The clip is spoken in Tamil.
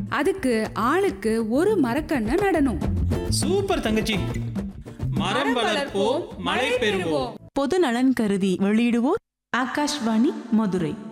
அதுக்கு ஆளுக்கு ஒரு மரக்கண்ணை நடணும். சூப்பர் தங்கச்சி. மரம் வளர்ப்போம், மழை பெறுவோம். பொது நலன் கருதி வெளியிடுவோர் ஆகாஷ்வாணி மதுரை.